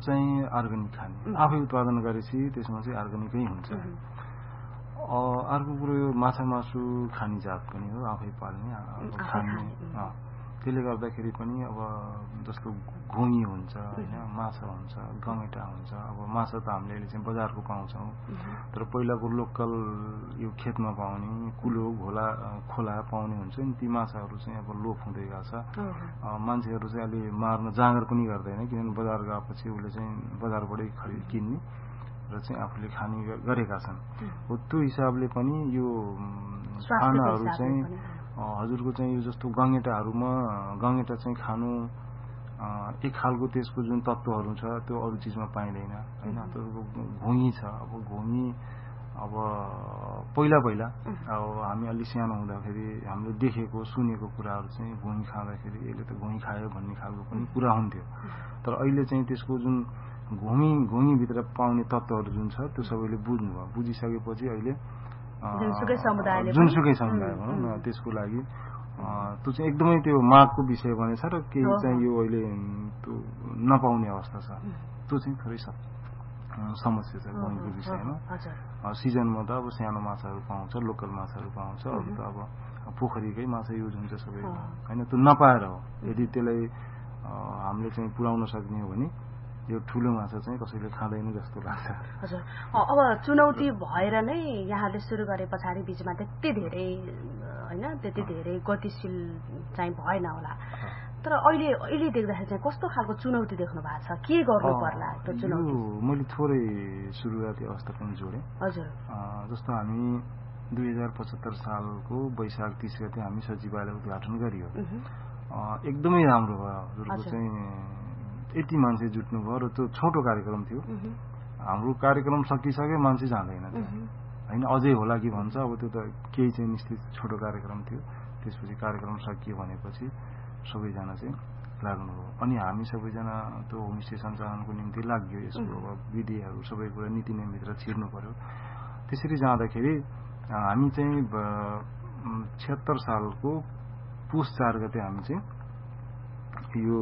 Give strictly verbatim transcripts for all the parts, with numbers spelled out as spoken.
चाहिँ अर्ग्यानिक खाने, आफै उत्पादन गरेपछि त्यसमा चाहिँ अर्ग्यानिकै हुन्छ। अर्को कुरो यो माछा मासु खाने जात पनि हो, आफै पाल्ने खाने। त्यसले गर्दाखेरि पनि अब जस्तो घुङ्गी हुन्छ होइन, माछा हुन्छ, गङ्गेटा हुन्छ। अब माछा त हामीले अहिले चाहिँ बजारको पाउँछौँ, तर पहिलाको लोकल यो खेतमा पाउने कुलो घोला खोला पाउने हुन्छ नि, ती माछाहरू चाहिँ अब लोप हुँदै गएको छ। मान्छेहरू चाहिँ अहिले मार्न जाँगर पनि गर्दैन, किनभने बजार गएपछि उसले चाहिँ बजारबाटै खरिद किन्ने र चाहिँ आफूले खाने गरेका छन्। हो त्यो हिसाबले पनि यो खानाहरू चाहिँ हजुरको चाहिँ यो जस्तो गङ्गेटाहरूमा गङ्गेटा चाहिँ खानु एक खालको त्यसको जुन तत्त्वहरू छ त्यो अरू चिजमा पाइँदैन होइन। त्यसको घुङ्गी छ, अब घुङ्गी अब पहिला पहिला अब हामी अलि सानो हुँदाखेरि हामीले देखेको सुनेको कुराहरू चाहिँ घुङ्गी खाँदाखेरि यसले त घुङ्गी खायो भन्ने खालको पनि कुरा हुन्थ्यो। तर अहिले चाहिँ त्यसको जुन घुङ्गी घुङ्गीभित्र पाउने तत्त्वहरू जुन छ त्यो सबैले बुझ्नुभयो। बुझिसकेपछि अहिले जुनसुकै समुदायले जुनसुकै समुदाय भनौँ न त्यसको लागि त्यो चाहिँ एकदमै त्यो मागको विषय बनेछ र केही चाहिँ यो अहिले त्यो नपाउने अवस्था छ। त्यो चाहिँ थोरै समस्या छ घुङ्गीको विषयमा। सिजनमा त अब सानो माछाहरू पाउँछ, लोकल माछाहरू पाउँछ, अरू त अब पोखरीकै माछा युज हुन्छ सबै होइन। त्यो नपाएर हो, यदि त्यसलाई हामीले चाहिँ पुर्याउन सक्ने हो भने यो ठुलो माछा चाहिँ कसैले खाँदैन जस्तो लाग्छ। हजुर, अब चुनौती भएर नै यहाँले सुरु गरे पछाडि बिचमा त्यति धेरै होइन त्यति धेरै गतिशील चाहिँ भएन होला, तर अहिले अहिले देख्दाखेरि चाहिँ कस्तो खालको चुनौती देख्नु भएको छ, के गर्नु पर्ला त्यो चुनौती? मैले थोरै सुरुवाती अवस्था पनि जोडेँ। हजुर, जस्तो हामी दुई हजार पचहत्तर सालको वैशाख तीस गते हामी सचिवालय उद्घाटन गरियो। एकदमै राम्रो भयो हजुरको चाहिँ यति मान्छे जुट्नु भयो र त्यो छोटो कार्यक्रम थियो। हाम्रो कार्यक्रम सकिसक्यो मान्छे जाँदैन होइन, अझै होला कि भन्छ। अब त्यो त केही चाहिँ निश्चित छोटो कार्यक्रम थियो। त्यसपछि कार्यक्रम सकियो भनेपछि सबैजना चाहिँ लाग्नुभयो। अनि हामी सबैजना त्यो होमस्टे सञ्चालनको निम्ति लाग्यो। यसको अब विधिहरू सबै कुरा नीति नियमभित्र छिर्नु पर्यो। त्यसरी जाँदाखेरि हामी चाहिँ छिहत्तर सालको पुस चार गते हामी चाहिँ यो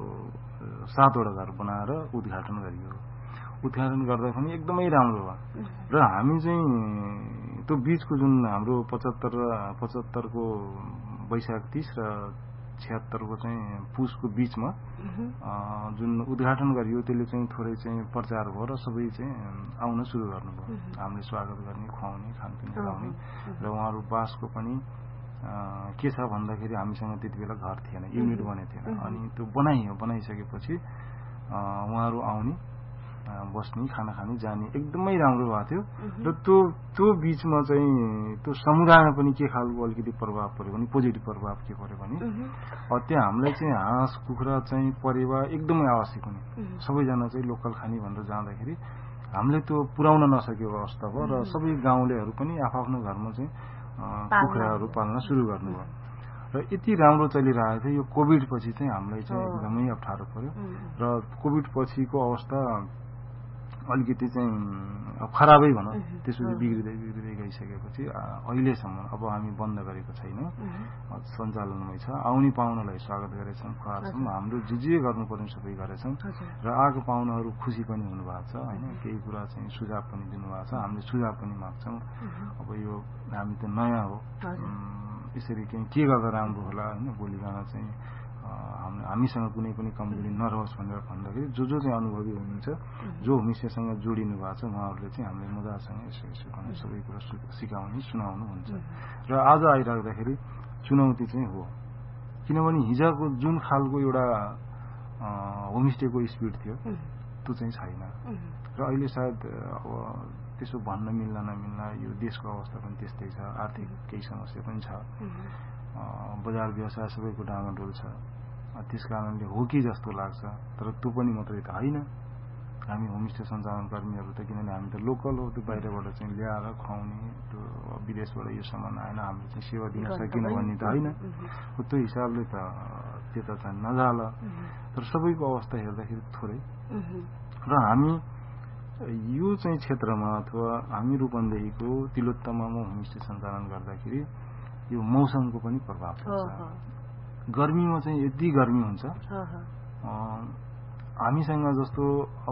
सातवटा घर बनाएर उद्घाटन गरियो। उद्घाटन गर्दा पनि एकदमै राम्रो भयो र हामी चाहिँ त्यो बिचको जुन हाम्रो पचहत्तर पचहत्तरको वैशाख तीस र छिहत्तरको चाहिँ पुसको बिचमा जुन उद्घाटन गरियो त्यसले चाहिँ थोरै चाहिँ प्रचार भयो र सबै चाहिँ आउन सुरु गर्नुभयो। हामीले स्वागत गर्ने, खुवाउने, खानपिन गराउने र उहाँहरू बासको पनि के छ भन्दाखेरि हामीसँग त्यति बेला घर थिएन, युनिट बनेको थिएन। अनि त्यो बनाइयो, बनाइसकेपछि उहाँहरू आउने, बस्ने, खाना खाने, जाने एकदमै राम्रो भएको थियो। र त्यो त्यो बिचमा चाहिँ त्यो समुदायमा पनि के खालको अलिकति प्रभाव पर्यो भने पोजिटिभ प्रभाव के पर्यो भने त्यहाँ हामीलाई चाहिँ हाँस कुखुरा चाहिँ परेवा एकदमै आवश्यक हुने, सबैजना चाहिँ लोकल खाने भनेर जाँदाखेरि हामीले त्यो पुर्याउन नसकेको अवस्था भयो र सबै गाउँलेहरू पनि आफ्नो घरमा चाहिँ कुखुराहरू पाल्न सुरु गर्नुभयो र यति राम्रो चलिरहेको थियो। यो कोभिड पछि चाहिँ हामीलाई चाहिँ एकदमै अप्ठ्यारो पर्यो र कोभिड पछिको अवस्था अलिकति चाहिँ खराबै भनौँ। त्यसपछि बिग्रिँदै बिग्रिँदै गइसकेपछि अहिलेसम्म अब हामी बन्द गरेको छैनौँ, सञ्चालनमै छ। आउने पाहुनालाई स्वागत गरेछौँ, खुवाछौँ, हाम्रो जे जे गर्नुपर्ने सबै गरेछौँ र आएको पाहुनाहरू खुसी पनि हुनुभएको छ होइन। केही कुरा चाहिँ सुझाव पनि दिनुभएको छ, हामीले सुझाव पनि माग्छौँ। अब यो हामी त नयाँ हो, यसरी चाहिँ के गर्दा राम्रो होला होइन, भोलि बिहान चाहिँ हामीसँग कुनै पनि कमजोरी नरहोस् भनेर भन्दाखेरि जो जो चाहिँ अनुभवी हुनुहुन्छ, जो होमस्टेसँग जोडिनु भएको छ उहाँहरूले चाहिँ हामीले मजासँग यसो यसो भनेर सबै कुरा सिकाउने, सुनाउनु हुन्छ। र आज आइराख्दाखेरि चुनौती चाहिँ हो, किनभने हिजोको जुन खालको एउटा होमस्टेको स्पिड थियो त्यो चाहिँ छैन र अहिले सायद अब त्यसो भन्न मिल्ला नमिल्ला, यो देशको अवस्था पनि त्यस्तै छ, आर्थिक केही समस्या पनि छ, बजार व्यवसाय सबैको डामाडोल छ। त्यस कारणले हो कि जस्तो लाग्छ, तर त्यो पनि मात्रै त होइन। हामी होमस्टे सञ्चालन कर्मीहरू त किनभने हामी त लोकल हो, त्यो बाहिरबाट चाहिँ ल्याएर खुवाउने, त्यो विदेशबाट यो सामान आएन हामीले चाहिँ सेवा दिन सकिन भन्ने त होइन। त्यो हिसाबले त त्यो त चाहिँ नजाला। तर सबैको अवस्था हेर्दाखेरि थोरै र हामी यो चाहिँ क्षेत्रमा अथवा हामी रूपन्देहीको तिलोत्तमामा होमस्टे सञ्चालन गर्दाखेरि यो मौसमको पनि प्रभाव पर्छ। गर्मीमा चाहिँ यति गर्मी हुन्छ हामीसँग जस्तो